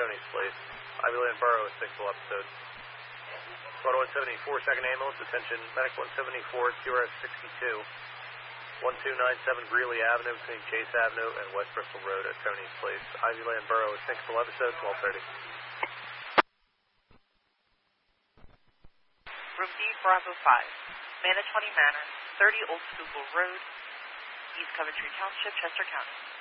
Tony's Place. Ivy Land Borough, 6th episode. Squad 174, second ambulance, attention, medic 174, QRS 62, 1297 Greeley Avenue between Chase Avenue and West Bristol Road at Tony's Place. Ivy Land Borough, 6th episode, 1230. Room D, Bravo 5, Manitawny Manor, 30 Old Schuylkill Road, East Coventry Township, Chester County.